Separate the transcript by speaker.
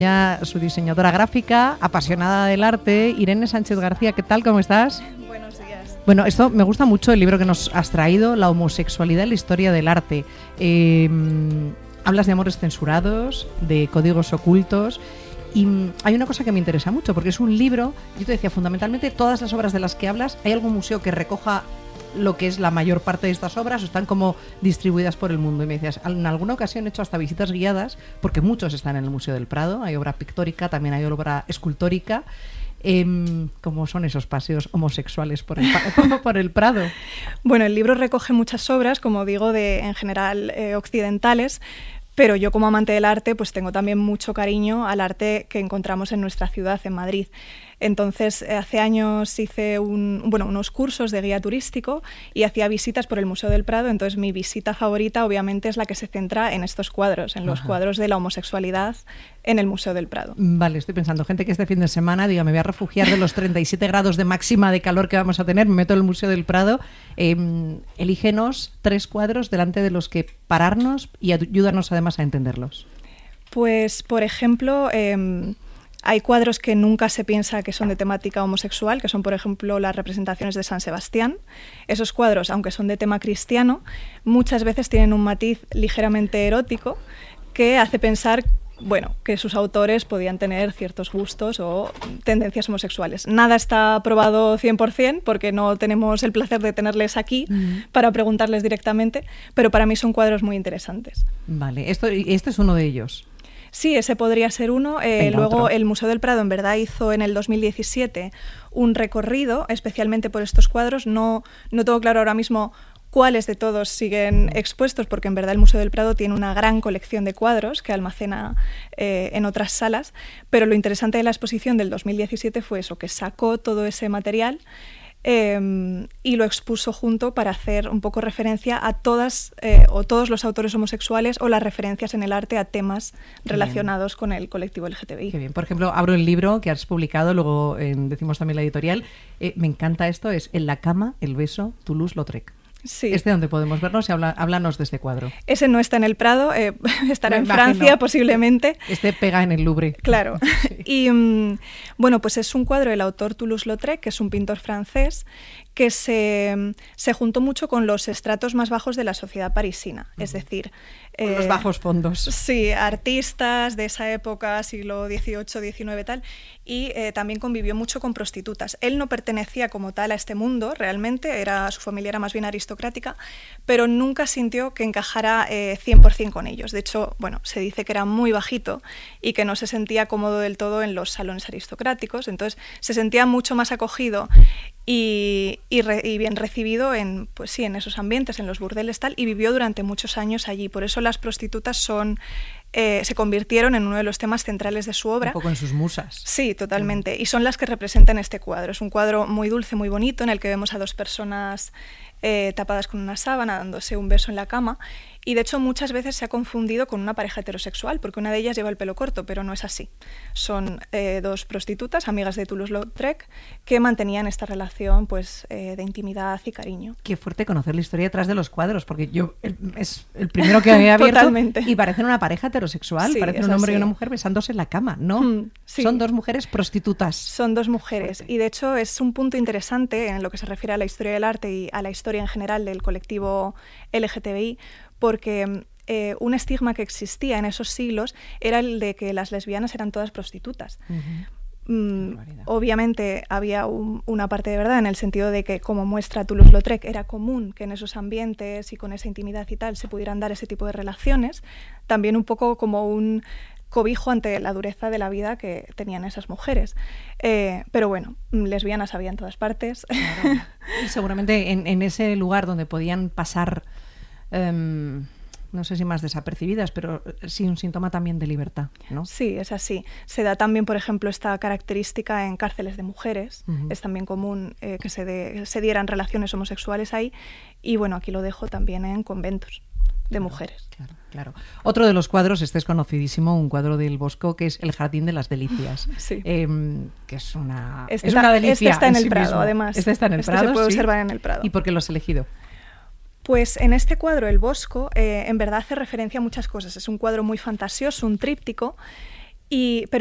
Speaker 1: Ya su diseñadora gráfica, apasionada del arte, Irene Sánchez García. ¿Qué tal? ¿Cómo estás?
Speaker 2: Buenos días.
Speaker 1: Bueno, esto me gusta mucho, el libro que nos has traído, La homosexualidad en la historia del arte. Hablas de amores censurados, de códigos ocultos. Y hay una cosa que me interesa mucho, porque es un libro, yo te decía, fundamentalmente todas las obras de las que hablas, ¿hay algún museo que recoja lo que es la mayor parte de estas obras o están como distribuidas por el mundo? Y me decías, en alguna ocasión he hecho hasta visitas guiadas, porque muchos están en el Museo del Prado, hay obra pictórica, también hay obra escultórica. ¿Cómo son esos paseos homosexuales por el Prado?
Speaker 2: Bueno, el libro recoge muchas obras, como digo, en general occidentales, pero yo como amante del arte pues tengo también mucho cariño al arte que encontramos en nuestra ciudad, en Madrid. Entonces, hace años hice unos cursos de guía turístico y hacía visitas por el Museo del Prado. Entonces, mi visita favorita, obviamente, es la que se centra en estos cuadros, en los cuadros de la homosexualidad en el Museo del Prado.
Speaker 1: Vale, estoy pensando, gente que este fin de semana diga, me voy a refugiar de los 37 grados de máxima de calor que vamos a tener, me meto en el Museo del Prado. Elígenos 3 cuadros delante de los que pararnos y ayúdanos además a entenderlos.
Speaker 2: Pues, por ejemplo, hay cuadros que nunca se piensa que son de temática homosexual, que son, por ejemplo, las representaciones de San Sebastián. Esos cuadros, aunque son de tema cristiano, muchas veces tienen un matiz ligeramente erótico que hace pensar, bueno, que sus autores podían tener ciertos gustos o tendencias homosexuales. Nada está probado 100% porque no tenemos el placer de tenerles aquí para preguntarles directamente, pero para mí son cuadros muy interesantes.
Speaker 1: Vale, este es uno de ellos.
Speaker 2: Sí, ese podría ser uno. Luego el Museo del Prado en verdad hizo en el 2017 un recorrido especialmente por estos cuadros. No tengo claro ahora mismo cuáles de todos siguen expuestos, porque en verdad el Museo del Prado tiene una gran colección de cuadros que almacena en otras salas, pero lo interesante de la exposición del 2017 fue eso, que sacó todo ese material y lo expuso junto para hacer un poco referencia a todas o todos los autores homosexuales o las referencias en el arte a temas relacionados con el colectivo LGTBI.
Speaker 1: Qué bien. Por ejemplo, abro el libro que has publicado, luego decimos también la editorial. Me encanta esto, es En la cama, el beso, Toulouse-Lautrec.
Speaker 2: Sí.
Speaker 1: ¿Donde podemos vernos? Háblanos de este cuadro.
Speaker 2: Ese no está en el Prado, estará en Francia posiblemente.
Speaker 1: Pega en el Louvre.
Speaker 2: Claro. Sí. Y bueno, pues es un cuadro del autor Toulouse-Lautrec, que es un pintor francés que se juntó mucho con los estratos más bajos de la sociedad parisina, es decir...
Speaker 1: Con los bajos fondos.
Speaker 2: Sí, artistas de esa época, siglo XVIII, XIX tal, y también convivió mucho con prostitutas. Él no pertenecía como tal a este mundo, realmente, su familia era más bien aristocrática, pero nunca sintió que encajara 100% con ellos. De hecho, bueno, se dice que era muy bajito y que no se sentía cómodo del todo en los salones aristocráticos, entonces se sentía mucho más acogido y bien recibido en esos ambientes, en los burdeles tal, y vivió durante muchos años allí. Por eso las prostitutas se convirtieron en uno de los temas centrales de su obra.
Speaker 1: Un poco en sus musas.
Speaker 2: Sí, totalmente. Y son las que representan este cuadro. Es un cuadro muy dulce, muy bonito, en el que vemos a 2 personas tapadas con una sábana, dándose un beso en la cama. Y de hecho muchas veces se ha confundido con una pareja heterosexual, porque una de ellas lleva el pelo corto, pero no es así. Son 2 prostitutas, amigas de Toulouse-Lautrec, que mantenían esta relación de intimidad y cariño.
Speaker 1: Qué fuerte conocer la historia detrás de los cuadros, porque es el primero que había abierto.
Speaker 2: Totalmente.
Speaker 1: Y parecen una pareja heterosexual,
Speaker 2: sí,
Speaker 1: parecen un hombre y una mujer besándose en la cama, ¿no?
Speaker 2: Sí.
Speaker 1: Son 2 mujeres prostitutas.
Speaker 2: Son 2 mujeres. Fuerte. Y de hecho es un punto interesante en lo que se refiere a la historia del arte y a la historia en general del colectivo LGTBI, porque un estigma que existía en esos siglos era el de que las lesbianas eran todas prostitutas. Obviamente había una parte de verdad en el sentido de que, como muestra Toulouse-Lautrec, era común que en esos ambientes y con esa intimidad y tal se pudieran dar ese tipo de relaciones, también un poco como un cobijo ante la dureza de la vida que tenían esas mujeres. Pero bueno, lesbianas había en todas partes.
Speaker 1: Claro. Y seguramente en ese lugar donde podían pasar... no sé si más desapercibidas, pero sí un síntoma también de libertad, ¿no?
Speaker 2: Sí, es así. Se da también, por ejemplo, esta característica en cárceles de mujeres. Es también común que se dieran relaciones homosexuales ahí. Y bueno, aquí lo dejo también en conventos de mujeres.
Speaker 1: Claro. Otro de los cuadros, es conocidísimo, un cuadro del Bosco, que es El Jardín de las Delicias.
Speaker 2: Sí.
Speaker 1: Que es una delicia.
Speaker 2: Este está en el Prado, mismo. Además.
Speaker 1: Este está en el Prado,
Speaker 2: se puede
Speaker 1: ¿sí?
Speaker 2: observar en el Prado.
Speaker 1: ¿Y por qué lo has elegido?
Speaker 2: Pues en este cuadro, El Bosco, en verdad hace referencia a muchas cosas. Es un cuadro muy fantasioso, un tríptico, pero